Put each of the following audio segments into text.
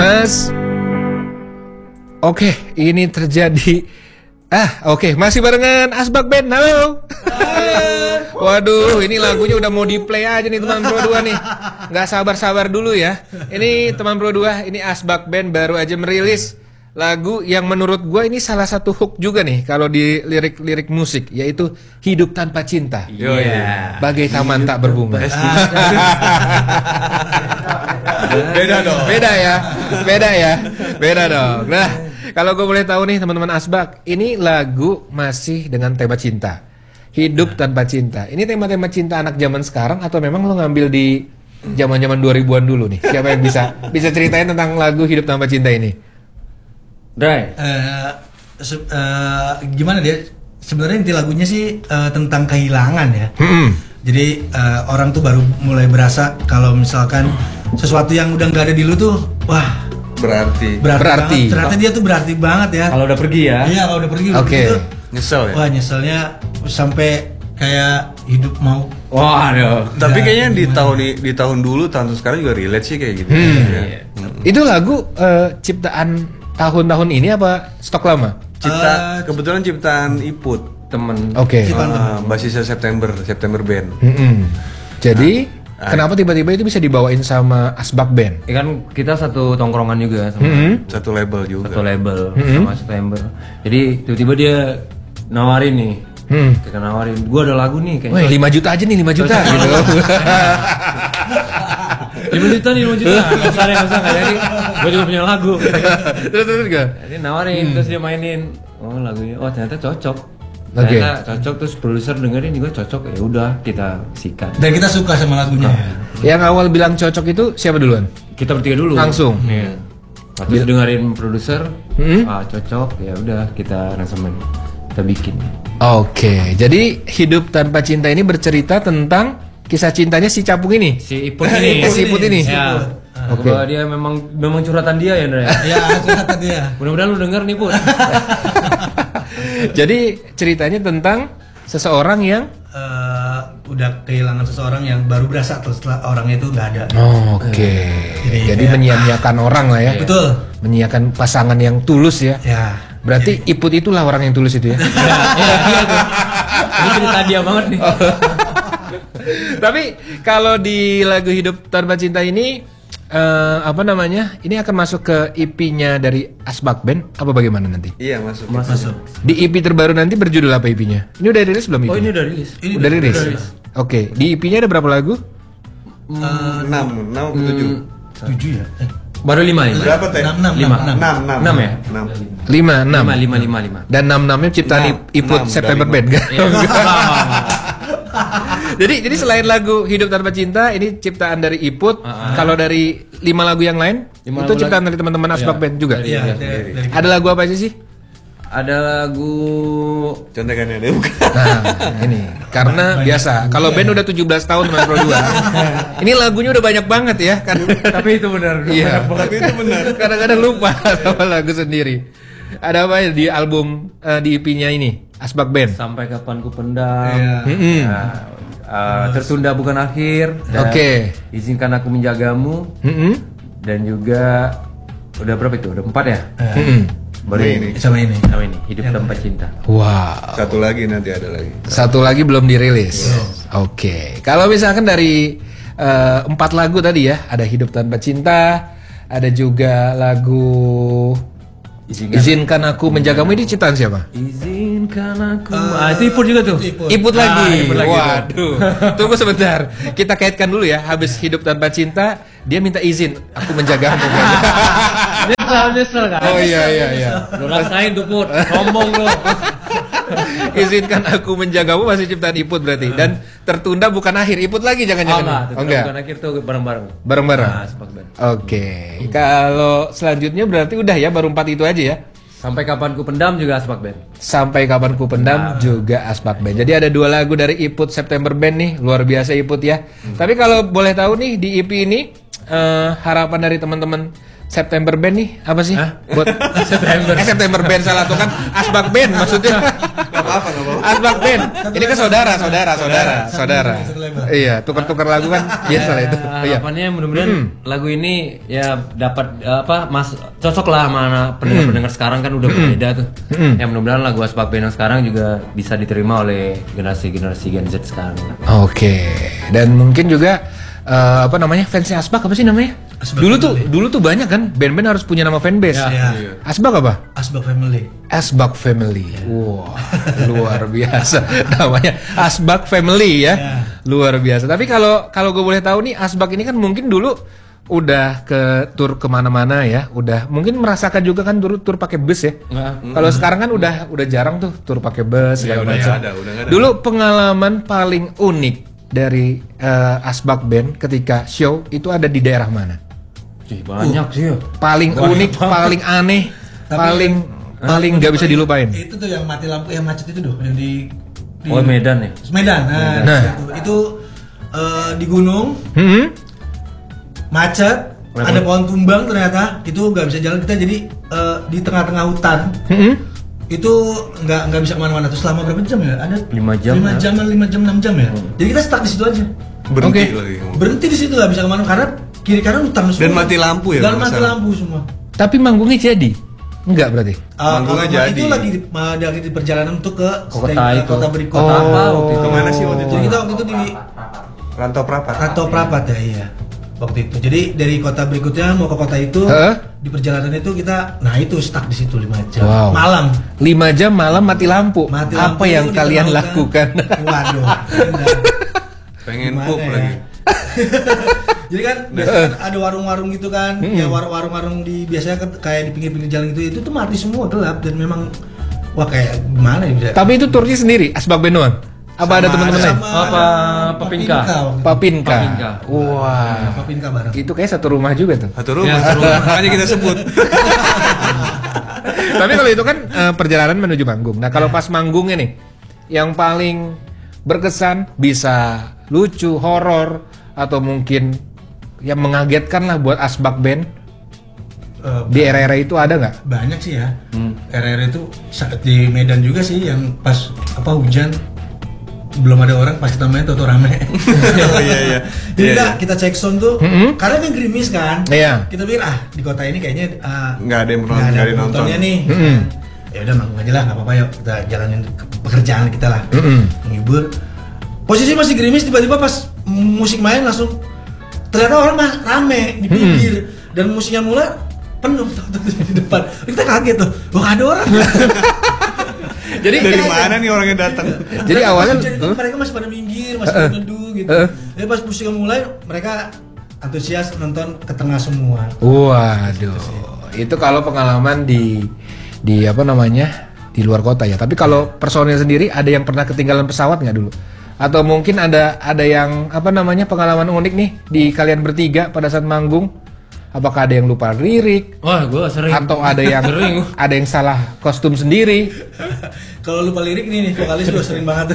Mas. Oke, ini terjadi. Oke, masih barengan Asbak Band. Halo. Waduh, ini lagunya udah mau di play aja nih teman Pro 2 nih. Nggak sabar-sabar dulu ya. Ini teman Pro 2, ini Asbak Band baru aja merilis lagu yang menurut gue ini salah satu hook juga nih kalau di lirik-lirik musik, yaitu Hidup Tanpa Cinta. Bagai taman tak berbunga. Beda dong. Nah, kalau gue boleh tahu nih teman-teman Asbak, ini lagu masih dengan tema cinta. Hidup tanpa cinta. Ini tema-tema cinta anak zaman sekarang atau memang lo ngambil di zaman-zaman 2000-an dulu nih? Siapa yang bisa ceritain tentang lagu Hidup Tanpa Cinta ini? Dry. Gimana dia? Sebenarnya inti lagunya sih tentang kehilangan ya. Jadi orang tuh baru mulai berasa kalau misalkan sesuatu yang udah nggak ada di lu tuh, wah berarti. Ternyata dia tuh berarti banget ya. Kalau udah pergi ya. Iya, kalau udah pergi. Oke. Nyesel ya. Wah, nyeselnya sampai kayak hidup mau. Wah, aduh. Tapi kayaknya di tahun dulu, tahun sekarang juga relate sih kayak gitu. Itu lagu ciptaan tahun-tahun ini apa stok lama? Kebetulan ciptaan Iput, temen. Oke. basisnya September Band. Jadi kenapa tiba-tiba itu bisa dibawain sama Asbak Band? Ya kan kita satu tongkrongan juga sama Satu label juga. satu label sama September. Jadi tiba-tiba dia nawarin nih. Kita nawarin, gua ada lagu nih kayaknya. Wah, 5 juta aja nih, 5 juta gitu. 5 juta nih, 5 juta. Nggak usah jadi. Gua juga punya lagu. Terus gak? Jadi nawarin, terus dia mainin. Oh lagunya, oh ternyata cocok. Ternyata cocok, terus produser dengerin juga cocok. Ya udah kita sikat. Dan kita suka sama lagunya. Yang awal bilang cocok itu siapa duluan? Kita bertiga dulu. Langsung. Iya. Terus dengerin produser, cocok. Ya udah kita aransemen, kita bikin. Oke, jadi Hidup Tanpa Cinta ini bercerita tentang kisah cintanya si Capung ini. Si Iput ini. Si Iput ini. Ya. Oke. Bahwa dia memang curhatan dia ya, Ndra. Ya, curhatan dia. Mudah-mudahan lu denger nih, Put. Jadi ceritanya tentang seseorang yang udah kehilangan seseorang yang baru berasa setelah orangnya itu nggak ada. Oke. Jadi menyia-nyiakan orang lah ya. Betul. Menyiakan pasangan yang tulus ya. Ya. Berarti Iput itulah orang yang tulus itu ya. Iya tuh. Ini cerita dia banget nih. Tapi kalau di lagu Hidup Tanpa Cinta ini ini akan masuk ke EP-nya dari Asbak Band apa bagaimana nanti? Iya, masuk. Di EP terbaru nanti berjudul apa EP-nya? Ini udah rilis belum? Oh, ini udah rilis. Udah rilis. Oke, di EP-nya ada berapa lagu? 6 atau 7? 7 ya? Baru 5 ya? Berapa teh? 6 ya? 5. Dan 6-nya ciptaan Iput September Band kan? Jadi selain lagu Hidup Tanpa Cinta ini ciptaan dari Iput. Kalau dari 5 lagu yang lain itu ciptaan dari teman-teman Asbak Band juga. Iya, Ada lagu apa aja sih? Ada lagu Contekannya deh bukan. Nah, ini karena biasa kalau band udah 17 tahun teman Pro 2. Ini lagunya udah banyak banget ya kan. tapi itu benar. Iya. Tapi itu benar. Kadang-kadang lupa sama lagu sendiri. Ada apa ya di album di EP-nya ini Asbak Band? Sampai Kapan Ku Pendam. Tertunda Bukan Akhir. Oke. Izinkan Aku Menjagamu. Dan juga udah berapa itu? Udah 4 ya? Baru ini. Sama ini. Hidup Tanpa Cinta. Wow. Satu lagi nanti ada lagi. Satu lagi belum dirilis. Oke. Kalau misalkan dari 4 lagu tadi ya, ada Hidup Tanpa Cinta, ada juga lagu Izinkan Aku Menjagamu, ini ciptaan siapa? Izinkan aku. Itu Iput juga tuh. Iput lagi. Iput lagi. Waduh. Tunggu sebentar. Kita kaitkan dulu ya. Habis Hidup Tanpa Cinta, dia minta izin aku menjagamu. Nyesel kan? Oh iya. Lu rasain tuh Put. Ngomong lu. Izinkan Aku Menjagamu masih ciptaan Iput berarti. Dan Tertunda Bukan Akhir Iput lagi jangan-jangan. Bukan Akhir tuh bareng-bareng. Bareng-bareng. Asbak Band. Oke. Kalau selanjutnya berarti udah ya baru 4 itu aja ya. Sampai Kapan Ku Pendam juga Asbak Band. Sampai Kapan Ku Pendam juga Asbak Band. Jadi ada 2 lagu dari Iput September Band nih, luar biasa Iput ya. Tapi kalau boleh tahu nih di EP ini harapan dari teman-teman September Band nih apa sih? Buat September Band salah tuh kan Asbak Band maksudnya. Gak apa-apa. Asbak Band. Ini kan saudara. Iya, tukar-tukar lagu kan biasa lah itu. Iya. Harapannya mudah-mudahan lagu ini ya dapat cocok lah sama pendengar-pendengar sekarang kan udah berbeda tuh. Ya mudah-mudahan lagu Asbak Band yang sekarang juga bisa diterima oleh generasi Gen Z sekarang. Oke. Dan mungkin juga fansnya Asbak apa sih namanya? Dulu tuh banyak kan band-band harus punya nama fanbase. Ya. Asbak apa? Asbak Family. Asbak Family. Wah, luar biasa namanya. Asbak Family ya. Luar biasa. Tapi kalau gue boleh tahu nih, Asbak ini kan mungkin dulu udah ke tour kemana-mana ya. Udah mungkin merasakan juga kan tur pakai bus ya. Kalau sekarang kan udah jarang tuh tur pakai bus segala macam. Dulu pengalaman paling unik dari Asbak Band ketika show itu ada di daerah mana? Banyak sih ya. Paling unik, paling aneh, paling nggak bisa dilupain. Itu tuh yang mati lampu, yang macet itu yang di Medan ya. Medan. Itu di gunung, macet, ada pohon tumbang ternyata, itu nggak bisa jalan kita jadi di tengah-tengah hutan. Itu nggak bisa kemana-mana. Terus selama berapa jam ya? Ada 5 jam. 6 jam ya. Jadi kita stuck di situ aja. Berhenti di situ nggak bisa kemana karena kiri kanan hutan semua. Dan mati lampu ya. Dan mati lampu semua. Tapi manggungnya jadi? Enggak berarti? Manggungnya jadi. Itu lagi di perjalanan untuk ke kota berikut. Kemana sih waktu itu? Jadi kita waktu itu di Rantau Prapat ya, iya. Waktu itu. Jadi dari kota berikutnya mau ke kota itu, di perjalanan itu kita stuck di situ 5 jam. Wow. Malam. 5 jam malam mati lampu. Apa yang kalian lakukan? Waduh. Pengen pup lagi. Jadi kan biasanya ada warung-warung gitu kan, ya warung-warung biasanya kan kayak di pinggir-pinggir jalan gitu, itu tuh mati semua, gelap dan memang wah kayak gimana ya bisa. Tapi itu turnya sendiri, Asbak Band doang? Apa ada teman-teman lain? Papinka. Papinka. Wah. Papinka bareng. Itu kayak satu rumah juga tuh. Satu rumah. Makanya kita sebut. Tapi kalau itu kan perjalanan menuju manggung. Nah kalau pas manggungnya nih, yang paling berkesan bisa lucu, horor, atau mungkin yang mengagetkan lah buat Asbak Band di era-era itu ada nggak? Banyak sih ya. Era-era itu saat di Medan juga sih yang pas hujan belum ada orang pas kita main tuh rame. Oh iya. Jadi kita cek sound tuh karena kan gerimis kan. Iya. Kita pikir di kota ini kayaknya nggak ada yang nontonnya nih. Ya udah manggung aja lah, nggak apa-apa, yuk kita jalanin pekerjaan kita lah, menghibur. Posisi masih gerimis, tiba-tiba pas musik main langsung ternyata orang rame di pinggir dan musiknya mulai penuh di depan. Kita kaget tuh, wah ada orang. Jadi dari mana nih orang yang datang? Jadi awalnya mereka masih pada minggir, masih pada neduh gitu. Jadi pas musiknya mulai mereka antusias nonton ke tengah semua. Waduh, itu kalau pengalaman di di luar kota ya. Tapi kalau personil sendiri ada yang pernah ketinggalan pesawat nggak dulu? Atau mungkin ada yang pengalaman unik nih di kalian bertiga pada saat manggung? Apakah ada yang lupa lirik? Wah, gue sering. Atau ada yang salah kostum sendiri? Kalau lupa lirik nih vokalis gue sering banget.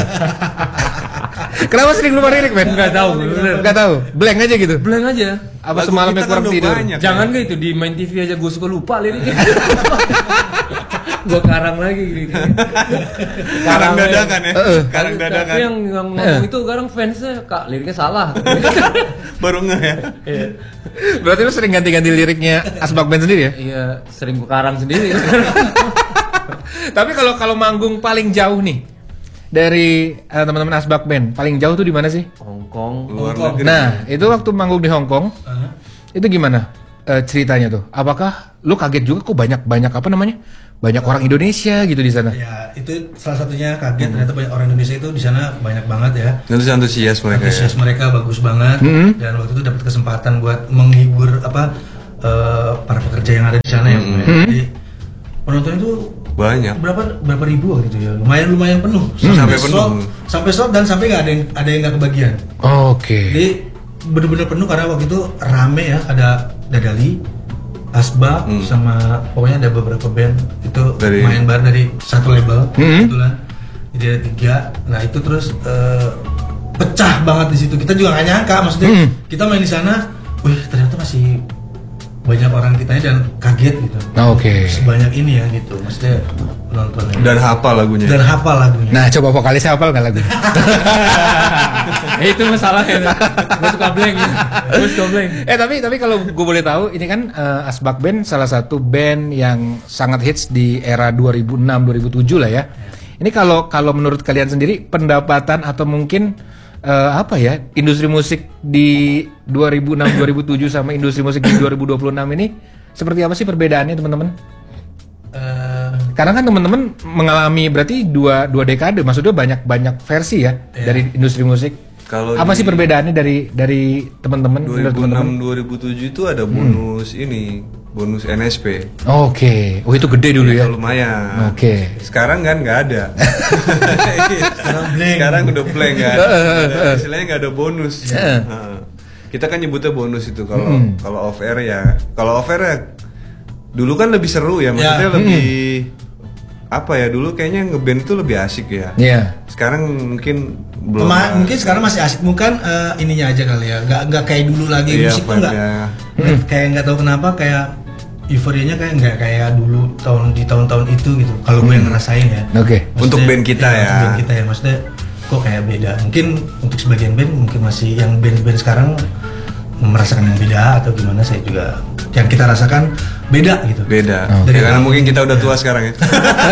Kenapa sering lupa lirik, men? Nggak tahu. Blank aja gitu. Blank aja. Apa semalamnya kurang tidur? Jangan kayak itu di main TV aja gue suka lupa liriknya. Gue karang lagi gitu. Karang dadakan ya. Karang dadakan. Tapi yang ngomong itu sekarang fansnya kak liriknya salah. Baru nggak ya? Iya. Berarti lu sering ganti-ganti liriknya Asbak Band sendiri ya? Iya, sering gue karang sendiri. Tapi kalau manggung paling jauh nih dari teman-teman Asbak Band, paling jauh tuh di mana sih? Hongkong. Luar negeri. Nah, itu waktu manggung di Hongkong. Itu gimana ceritanya tuh? Apakah lu kaget juga kok banyak banyak orang Indonesia gitu di sana? Ya, itu salah satunya kaget ternyata banyak orang Indonesia itu di sana banyak banget ya. Antusias mereka. Antusias mereka bagus banget dan waktu itu dapat kesempatan buat menghibur para pekerja yang ada di sana ya. Jadi penonton itu banyak. Berapa ribu waktu itu ya. Lumayan penuh. Sampai sold dan sampai nggak ada yang nggak kebagian. Oke. Jadi benar-benar penuh karena waktu itu rame ya, ada Dadali, Asbak sama pokoknya ada beberapa band itu main bareng dari satu label kebetulan. Jadi ada 3. Nah itu terus pecah banget di situ. Kita juga nggak nyangka, maksudnya kita main di sana wih ternyata masih banyak orang ditanya dan kaget gitu. Oke. Sebanyak ini ya gitu, maksudnya penontonnya. Dan hafal lagunya. Dan hafal lagunya. Nah, coba vokalisnya hafal nggak lagunya? Itu masalahnya. Gue suka blank. Tapi kalau gue boleh tahu, ini kan Asbak Band salah satu band yang sangat hits di era 2006-2007 lah ya. Ini kalau menurut kalian sendiri pendapatan atau mungkin apa ya, industri musik di 2006-2007 sama industri musik di 2026 ini seperti apa sih perbedaannya teman-teman? Karena kan teman-teman mengalami berarti dua dekade, maksudnya banyak versi ya dari industri musik. Kalau apa sih perbedaannya dari teman-teman? 2006-2007 itu ada bonus ini, bonus NSP. Oke, oh itu gede dulu ya? Lumayan. Oke. Sekarang kan nggak ada. Sekarang udah blank kan. Istilahnya nggak ada bonus. Kita kan nyebutnya bonus itu kalau off air ya. Kalau off air ya dulu kan lebih seru ya, maksudnya lebih apa ya, dulu kayaknya ngeband itu lebih asik ya. Iya. Sekarang mungkin belum. Mungkin sekarang masih asik, bukan ininya aja kali ya. Nggak kayak dulu lagi, Iya, musik tuh kayak nggak tahu kenapa kayak euforianya kayak nggak kayak dulu di tahun-tahun itu gitu. Kalau gue yang ngerasain ya. Oke. Maksudnya, Untuk band kita ya. Untuk band kita ya, maksudnya kok kayak beda. Mungkin untuk sebagian band mungkin masih yang band-band sekarang merasakan yang beda atau gimana, saya juga yang kita rasakan beda gitu. Beda. Oke. Ya, karena mungkin kita udah tua sekarang ya.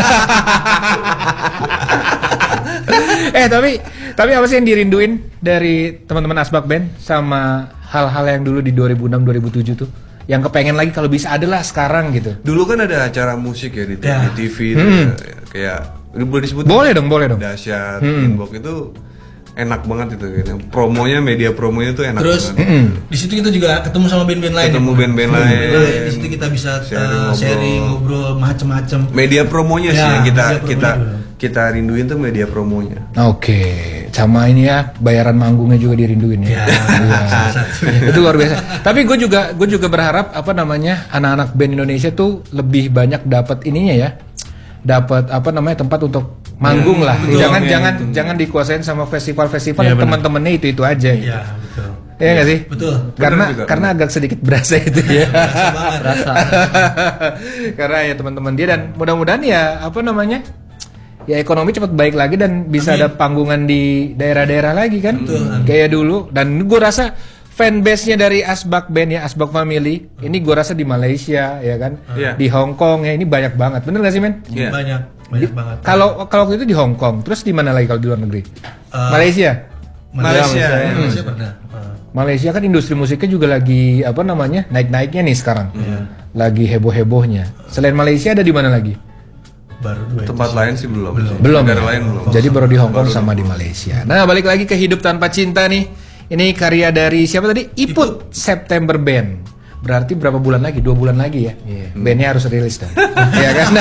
tapi apa sih yang dirinduin dari teman-teman Asbak Band sama hal-hal yang dulu di 2006-2007 tuh? Yang kepengen lagi kalau bisa adalah sekarang gitu. Dulu kan ada acara musik ya di TV itu kayak boleh disebut? Boleh dong. Dahsyat, Inbox itu enak banget itu gitu. Media promonya tuh enak Terus banget. di situ kita juga ketemu sama band-band lain. Ketemu band-band lain. Di situ kita bisa sharing, ngobrol macem-macem. Media promonya sih Ya, yang media promonya kita rinduin tuh media promonya. Oke, sama ini ya bayaran manggungnya juga dirinduin ya. Itu luar biasa. Tapi gue juga berharap apa namanya anak-anak band Indonesia tuh lebih banyak dapat ininya ya, dapat apa namanya tempat untuk manggung lah. betul, Jangan dikuasain sama festival-festival Ya, yang teman-temannya itu aja. Iya, betul. Iya nggak sih? Betul. Karena agak sedikit berasa itu ya. Berasa. Karena ya teman-teman dia, dan mudah-mudahan ya apa namanya, ya ekonomi cepat baik lagi dan bisa ada panggungan di daerah-daerah lagi kan. Betul. Kayak dulu. Dan gue rasa fanbase-nya dari Asbak Band ya, Asbak Family ini gue rasa di Malaysia ya kan, di Hong Kong ya, ini banyak banget. Bener gak sih men? Iya. Banyak banget. Kalau waktu itu di Hong Kong, terus di mana lagi kalau di luar negeri? Malaysia. Malaysia ya. pernah. Malaysia kan industri musiknya juga lagi apa namanya naik-naiknya nih sekarang, lagi heboh-hebohnya. Selain Malaysia ada di mana lagi? Baru dua. Tempat lain sih belum. Belum. Negara Ya? lain belum. Jadi baru di Hong Kong sama di Malaysia. Nah balik lagi ke Hidup Tanpa Cinta nih. Ini karya dari siapa tadi? Iput September Band. Berarti berapa bulan lagi? 2 bulan lagi ya. Bandnya harus rilis dong. Iya kan?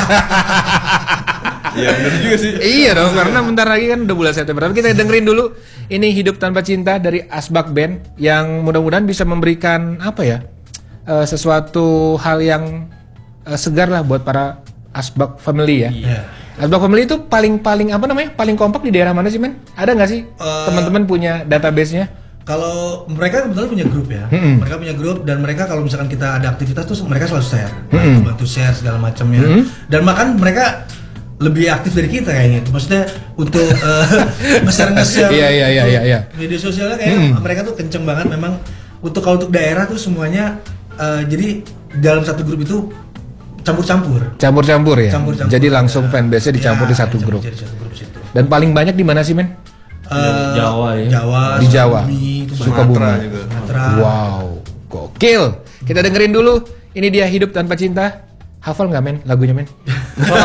Iya benar juga sih. Iya dong, karena bentar lagi kan udah bulan September. Tapi kita dengerin dulu ini Hidup Tanpa Cinta dari Asbak Band yang mudah-mudahan bisa memberikan apa ya, sesuatu hal yang segar lah buat para Asbak Family ya. Iya. Asbak Family itu paling apa namanya? Paling kompak di daerah mana sih men? Ada nggak sih teman-teman punya database-nya? Kalau mereka kebetulan punya grup ya, mereka punya grup dan mereka kalau misalkan kita ada aktivitas tuh mereka selalu share, bantu share segala macamnya. Dan bahkan mereka lebih aktif dari kita kayaknya. Maksudnya untuk nge-share Iya. media sosialnya kayak mereka tuh kenceng banget memang. Kalau untuk daerah tuh semuanya jadi dalam satu grup itu campur-campur ya. Campur-campur. Jadi langsung fanbase-nya dicampur di satu grup. Jadi satu grup situ. Dan paling banyak di mana sih men? Jawa ya. Jawa, Di Jawa. Sukabumi, itu Sumatera juga. Sumatera. Wow, gokil. Kita dengerin dulu. Ini dia Hidup Tanpa Cinta. Hafal nggak men lagunya men?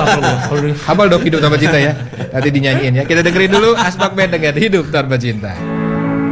Hafal dong Hidup Tanpa Cinta ya. Nanti dinyanyiin ya. Kita dengerin dulu Asbak Band dengan Hidup Tanpa Cinta.